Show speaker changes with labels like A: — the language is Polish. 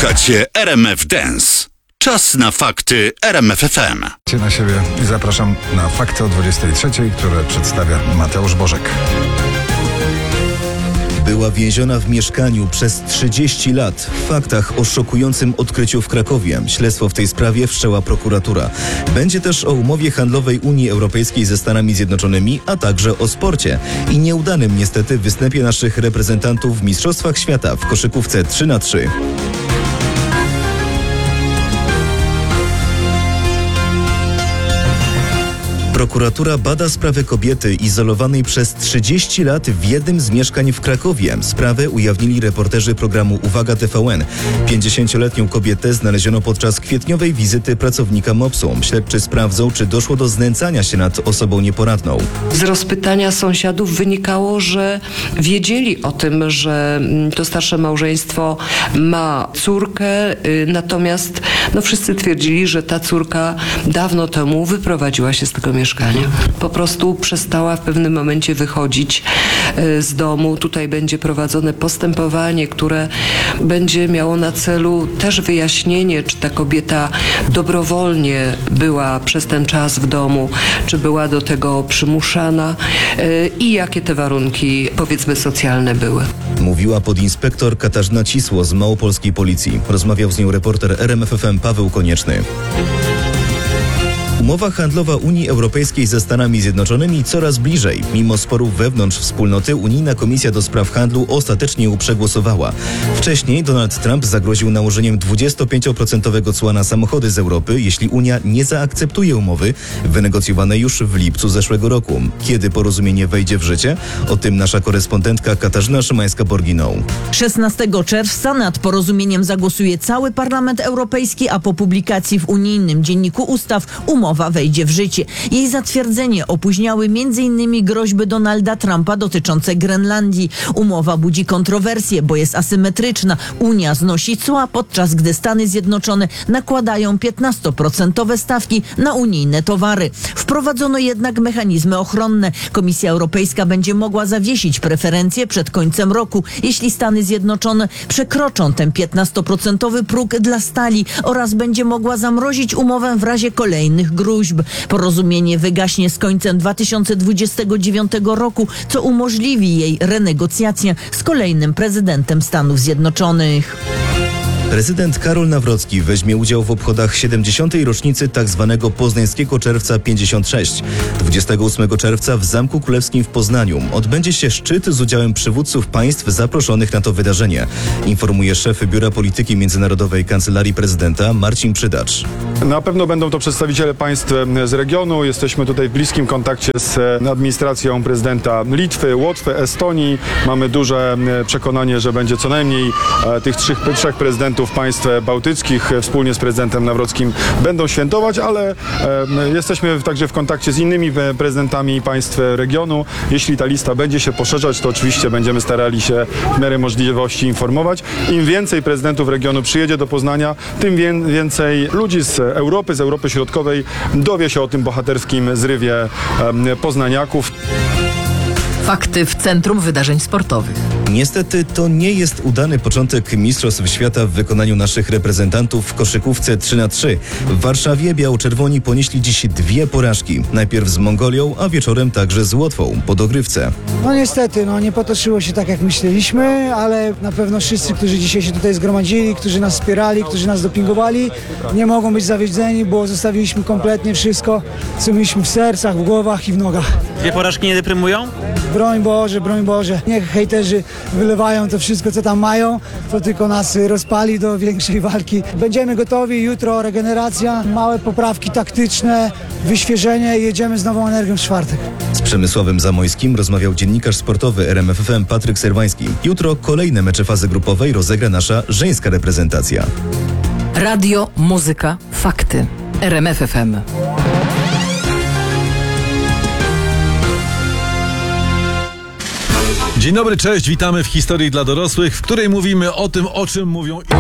A: Słuchacie RMF Dance. Czas na fakty RMF FM.
B: Na siebie i zapraszam na fakty o 23, które przedstawia Mateusz Bożek.
C: Była więziona w mieszkaniu przez 30 lat. W faktach o szokującym odkryciu w Krakowie. Śledztwo w tej sprawie wszczęła prokuratura. Będzie też o umowie handlowej Unii Europejskiej ze Stanami Zjednoczonymi, a także o sporcie. I nieudanym niestety występie naszych reprezentantów w Mistrzostwach Świata w koszykówce 3x3. Prokuratura bada sprawę kobiety izolowanej przez 30 lat w jednym z mieszkań w Krakowie. Sprawę ujawnili reporterzy programu Uwaga TVN. 50-letnią kobietę znaleziono podczas kwietniowej wizyty pracownika MOPS-u. Śledczy sprawdzą, czy doszło do znęcania się nad osobą nieporadną.
D: Z rozpytania sąsiadów wynikało, że wiedzieli o tym, że to starsze małżeństwo ma córkę, natomiast wszyscy twierdzili, że ta córka dawno temu wyprowadziła się z tego mieszkania. Po prostu przestała w pewnym momencie wychodzić z domu. Tutaj będzie prowadzone postępowanie, które będzie miało na celu też wyjaśnienie, czy ta kobieta dobrowolnie była przez ten czas w domu, czy była do tego przymuszana i jakie te warunki, powiedzmy, socjalne były.
C: Mówiła podinspektor Katarzyna Cisło z małopolskiej policji. Rozmawiał z nią reporter RMF FM Paweł Konieczny. Umowa handlowa Unii Europejskiej ze Stanami Zjednoczonymi coraz bliżej. Mimo sporów wewnątrz wspólnoty, Unijna Komisja do Spraw Handlu ostatecznie ją przegłosowała. Wcześniej Donald Trump zagroził nałożeniem 25% cła na samochody z Europy, jeśli Unia nie zaakceptuje umowy wynegocjowanej już w lipcu zeszłego roku. Kiedy porozumienie wejdzie w życie? O tym nasza korespondentka Katarzyna Szymańska-Borginą.
E: 16 czerwca nad porozumieniem zagłosuje cały Parlament Europejski, a po publikacji w unijnym Dzienniku Ustaw umowa wejdzie w życie. Jej zatwierdzenie opóźniały m.in. groźby Donalda Trumpa dotyczące Grenlandii. Umowa budzi kontrowersje, bo jest asymetryczna. Unia znosi cła, podczas gdy Stany Zjednoczone nakładają 15% stawki na unijne towary. Wprowadzono jednak mechanizmy ochronne. Komisja Europejska będzie mogła zawiesić preferencje przed końcem roku, jeśli Stany Zjednoczone przekroczą ten 15% próg dla stali, oraz będzie mogła zamrozić umowę w razie kolejnych gruźb. Porozumienie wygaśnie z końcem 2029 roku, co umożliwi jej renegocjację z kolejnym prezydentem Stanów Zjednoczonych.
C: Prezydent Karol Nawrocki weźmie udział w obchodach 70. rocznicy tzw. Poznańskiego Czerwca 56. 28 czerwca w Zamku Królewskim w Poznaniu odbędzie się szczyt z udziałem przywódców państw zaproszonych na to wydarzenie, informuje szef Biura Polityki Międzynarodowej Kancelarii Prezydenta Marcin Przydacz.
F: Na pewno będą to przedstawiciele państw z regionu. Jesteśmy tutaj w bliskim kontakcie z administracją prezydenta Litwy, Łotwy, Estonii. Mamy duże przekonanie, że będzie co najmniej tych trzech prezydentów państw bałtyckich wspólnie z prezydentem Nawrockim będą świętować, ale jesteśmy także w kontakcie z innymi prezydentami państw regionu. Jeśli ta lista będzie się poszerzać, to oczywiście będziemy starali się w miarę możliwości informować. Im więcej prezydentów regionu przyjedzie do Poznania, tym więcej ludzi z Europy Środkowej dowie się o tym bohaterskim zrywie poznaniaków.
G: Fakty w Centrum Wydarzeń Sportowych.
C: Niestety to nie jest udany początek Mistrzostw Świata w wykonaniu naszych reprezentantów w koszykówce 3x3. W Warszawie biało-czerwoni ponieśli dziś 2 porażki. Najpierw z Mongolią, a wieczorem także z Łotwą po dogrywce.
H: Niestety, nie potoczyło się tak jak myśleliśmy, ale na pewno wszyscy, którzy dzisiaj się tutaj zgromadzili, którzy nas wspierali, którzy nas dopingowali, nie mogą być zawiedzeni, bo zostawiliśmy kompletnie wszystko, co mieliśmy w sercach, w głowach i w nogach.
I: 2 porażki nie deprymują?
H: Broń Boże. Niech hejterzy wylewają to wszystko, co tam mają, to tylko nas rozpali do większej walki. Będziemy gotowi, jutro regeneracja, małe poprawki taktyczne, wyświeżenie i jedziemy z nową energią w czwartek.
C: Z Przemysławem Zamojskim rozmawiał dziennikarz sportowy RMF FM Patryk Serwański. Jutro kolejne mecze fazy grupowej rozegra nasza żeńska reprezentacja.
G: Radio, muzyka, fakty. RMF FM.
J: Dzień dobry, cześć, witamy w Historii dla dorosłych, w której mówimy o tym, o czym mówią